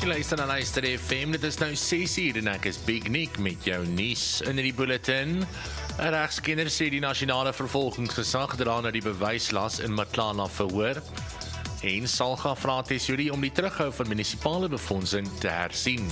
Jy luister na Luister FM, dit is nou 6 uur en ek is Big Nick met jou nuus in die bulletin. 'n Regskenner sê die nasionale vervolgingsgesag dra na die bewyslas in Matlala verhoor. En SALGA vra tesourier om die terughou van munisipale befondsing te hersien.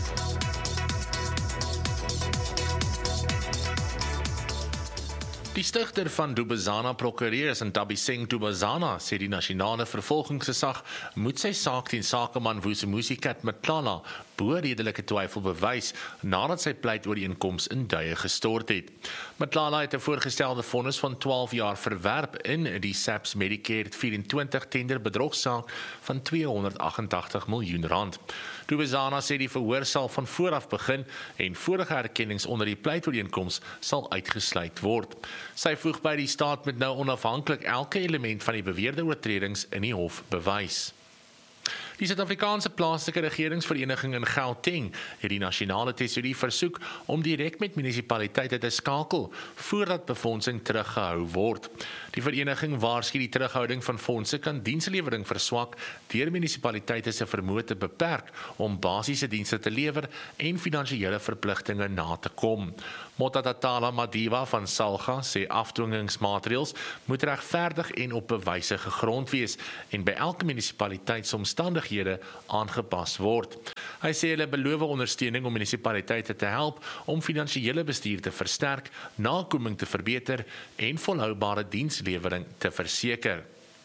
Die stigter van Dubazana Prokureurs en Tabiseng Dubazana sê die nasionale vervolgingsgesag moet sy saak teen sakeman Vusimusikat Matlala bo redelike twyfel bewys nadat sy pleitooreenkoms in duie gestort het. Matlala het 'n voorgestelde vonnis van 12 jaar verwerp in die SAPS Medicare 24 tender bedrogsaak van R288 miljoen. Dubazana sê die verhoor sal van vooraf begin en vorige erkennings onder die pleitooreenkoms sal uitgesluit word. Sy voeg by die staat moet nou onafhanklik elke element van die beweerde oortredings in die hof bewys. Die Suid-Afrikaanse plaaslike regeringsvereniging in Gauteng het die nasionale tesourier versoek om direk met munisipaliteite te skakel voordat befondsing teruggehou word. Die vereniging waarsku die terughouding van fondse kan dienslewering verswak deur munisipaliteite se vermoë te beperk om basiese dienste te lewer en finansiële verpligtinge na te kom. Motatatala Madiba van SALGA sê afdwingingsmaatreëls moet regverdig en op bewyse gegrond wees en by elke munisipaliteit se omstandighede aangepas word. Hy sê hulle beloof ondersteuning om munisipaliteite te help om finansiële bestuur te versterk, nakoming te verbeter en volhoubare dienslewering te verseker.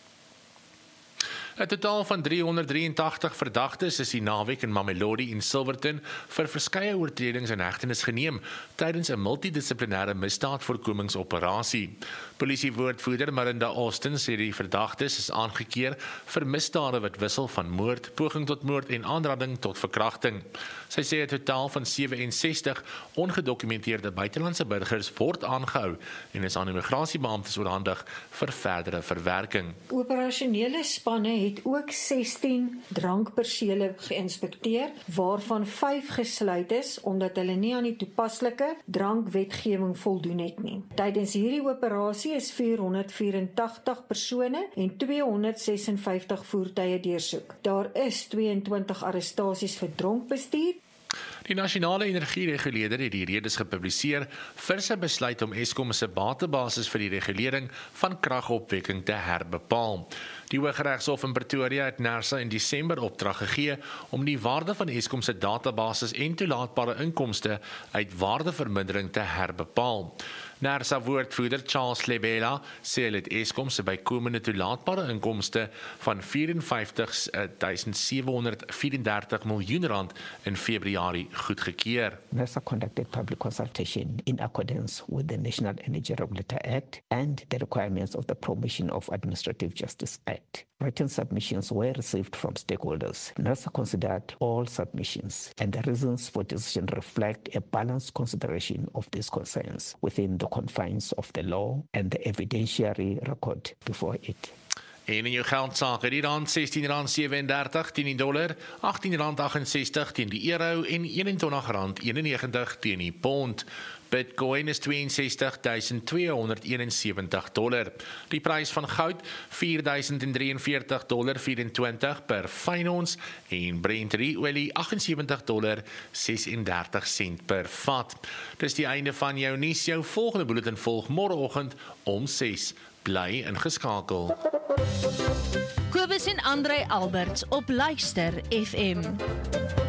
'n totaal van 383 verdagtes is die naweek in Mamelodi en Silverton vir verskeie oortredings in hegtenis geneem tydens 'n multidissiplinêre misdaadvoorkomingsoperasie. Polisiewoordvoerder Marinda Austin sê die verdagtes is aangekeer vir misdade wat wissel van moord, poging tot moord en aanranding tot verkrachting. Sy sê 'n totaal van 67 ongedokumenteerde buitelandse burgers word aangehou en is aan immigrasiebeamptes oorhandig vir verdere verwerking. Operasionele spanne het ook 16 drankpersele geïnspekteer, waarvan 5 gesluit is omdat hulle nie aan die toepaslike drankwetgewing voldoen het nie. Tydens hierdie operasie is 484 persone en 256 voertuie deursoek. Daar is 22 arrestasies vir dronkbestuur. Die nasionale energiereguleerder het die redes gepubliseer vir sy besluit om Eskom se batebasis vir die regulering van kragopwekking te herbepaal. Die Hooggeregshof in Pretoria het NERSA in Desember opdrag gegee om die waarde van Eskom se databasis en toelaatbare inkomste uit waardevermindering te herbepaal. NERSA woordvoerder Charles Lebela sê hulle het Eskom se bykomende toelaatbare inkomste van R54.734 miljoen in Februarie goedgekeur. NERSA conducted public consultation in accordance with the National Energy Regulator Act and the requirements of the Promotion of Administrative Justice Act. Written submissions were received from stakeholders. NERSA considered all submissions, and the reasons for decision reflect a balanced consideration of these concerns within the confines of the law and the evidentiary record before it. En in jou geldsaake, die rand R16.37 teen die dollar, R18.68 teen die euro en R21.91 teen die pond. Bitcoin is $62,271. Die prys van goud $4,043.24 per fyn ons en Brent olie $78.36 per vat. Dis die einde van jou nuus. Jou volgende bulletin volg môreoggend om 6. Bly ingeskakel. Kobus en André Alberts op Luister FM.